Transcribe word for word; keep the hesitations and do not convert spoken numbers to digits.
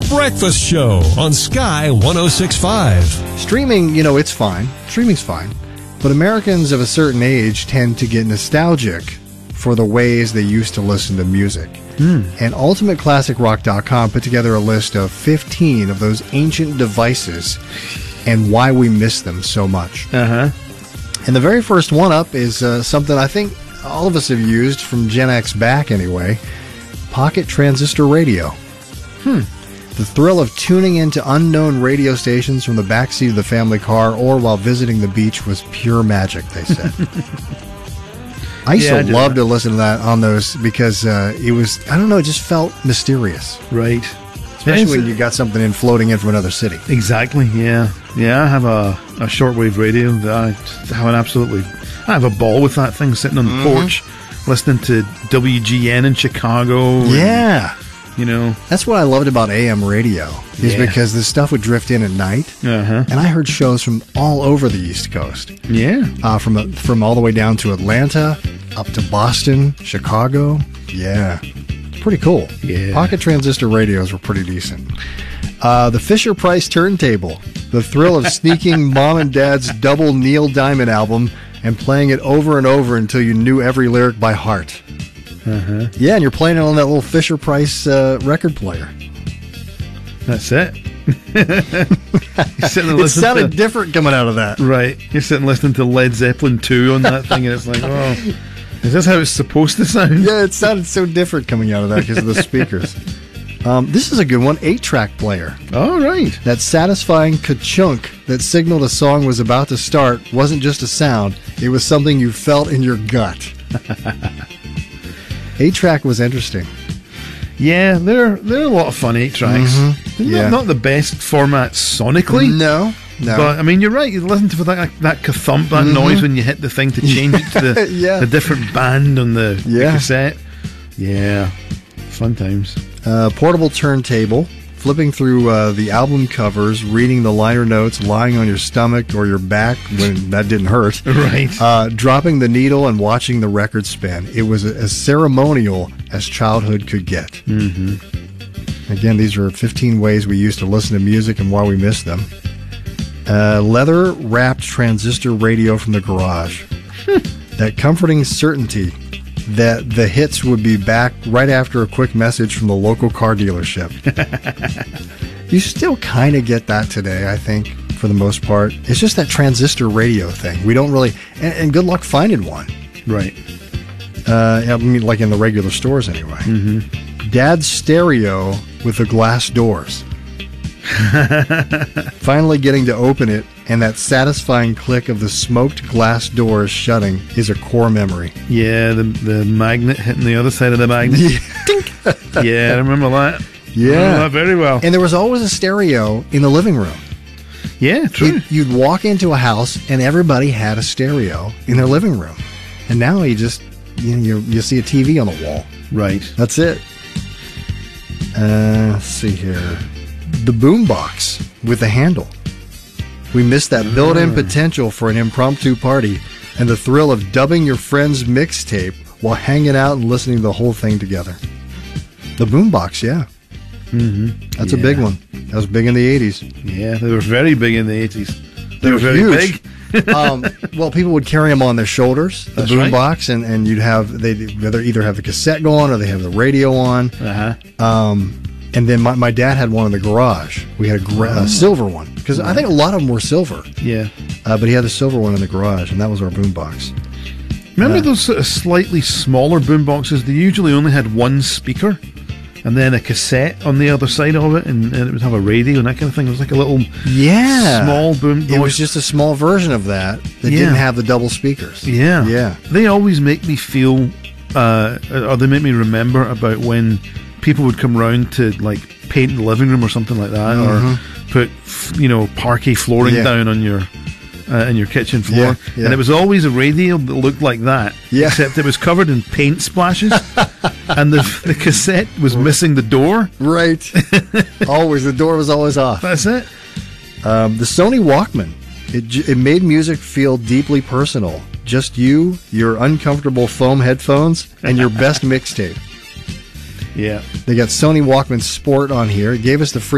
Breakfast Show on Sky one oh six point five. Streaming, you know, it's fine. Streaming's fine. But Americans of a certain age tend to get nostalgic for the ways they used to listen to music. Mm. And Ultimate Classic Rock dot com put together a list of fifteen of those ancient devices and why we miss them so much. Uh-huh. And the very first one up is uh, something I think all of us have used from Gen X back anyway. Pocket transistor radio. Hmm. The thrill of tuning into unknown radio stations from the backseat of the family car or while visiting the beach was pure magic, they said. I used yeah, to I love that. to listen to that on those because uh, it was, I don't know, it just felt mysterious. Right. Especially when you got something in floating in from another city. Exactly, yeah. Yeah, I have a, a shortwave radio that I have an absolutely... I have a ball with that thing sitting on the mm-hmm. porch, listening to W G N in Chicago. Yeah. And, you know. That's what I loved about A M radio, is yeah. because the stuff would drift in at night. Uh-huh. And I heard shows from all over the East Coast. Yeah. Uh, from uh, from all the way down to Atlanta, up to Boston, Chicago. Yeah. Pretty cool. Yeah. Pocket transistor radios were pretty decent. Uh, the Fisher-Price turntable. The thrill of sneaking Mom and Dad's double Neil Diamond album and playing it over and over until you knew every lyric by heart. Uh-huh. Yeah, and you're playing it on that little Fisher-Price uh, record player. That's it. You're sitting it sounded to, different coming out of that. Right. You're sitting listening to Led Zeppelin two on that thing, and it's like, oh, is this how it's supposed to sound? Yeah, it sounded so different coming out of that because of the speakers. Um, this is a good one, eight-track player. Oh, right. That satisfying ka-chunk that signaled a song was about to start wasn't just a sound, it was something you felt in your gut. eight-track was interesting. Yeah, they're they're a lot of fun eight tracks. Mm-hmm. Not, yeah. not the best format sonically. No, no. But I mean, you're right. You listen to that that ka-thump, that mm-hmm. noise when you hit the thing to change it to the, yeah. the different band on the, yeah. the cassette. Yeah, fun times. Uh, portable turntable. Flipping through uh, the album covers, reading the liner notes, lying on your stomach or your back when that didn't hurt. Right. Uh, dropping the needle and watching the record spin. It was as ceremonial as childhood could get. Mm-hmm. Again, these are fifteen ways we used to listen to music and why we miss them. Uh, leather-wrapped transistor radio from the garage. That comforting certainty that the hits would be back right after a quick message from the local car dealership. You still kind of get that today, I think, for the most part. It's just that transistor radio thing. We don't really... And, and good luck finding one. Right. Uh, I mean, like in the regular stores anyway. Mm-hmm. Dad's stereo with the glass doors. Finally getting to open it, and that satisfying click of the smoked glass doors shutting is a core memory. Yeah, the the magnet hitting the other side of the magnet. Yeah, yeah I remember that. Yeah. I remember that very well. And there was always a stereo in the living room. Yeah, true. You'd, you'd walk into a house, and everybody had a stereo in their living room. And now you just, you know, you, you see a T V on the wall. Right. That's it. Uh, let's see here. The boombox with the handle. We missed that built-in potential for an impromptu party and the thrill of dubbing your friend's mixtape while hanging out and listening to the whole thing together. The boombox, yeah. Mm-hmm. That's yeah. a big one. That was big in the eighties. Yeah, they were very big in the eighties. They, they were, were very huge. big. um, well, people would carry them on their shoulders, the That's boombox, right. and, and you'd have, they'd either have the cassette going or they have the radio on. Uh-huh. Um, and then my, my dad had one in the garage. We had a, gra- oh. a silver one, because I think a lot of them were silver. Yeah. Uh, but he had a silver one in the garage, and that was our boombox. Remember uh, those sort of slightly smaller boomboxes? They usually only had one speaker and then a cassette on the other side of it, and, and it would have a radio and that kind of thing. It was like a little yeah. small boom. It was just a small version of that that yeah. didn't have the double speakers. Yeah. Yeah. They always make me feel, uh, or they make me remember about when people would come round to like paint the living room or something like that, mm-hmm. or put, you know, parquet flooring yeah. down on your uh, in your kitchen floor, yeah, yeah. and it was always a radio that looked like that, yeah. except it was covered in paint splashes, and the the cassette was missing the door. Right, always the door was always off. That's it. Um, the Sony Walkman, it it made music feel deeply personal. Just you, your uncomfortable foam headphones, and your best mixtape. Yeah, they got Sony Walkman Sport on here. It gave us the free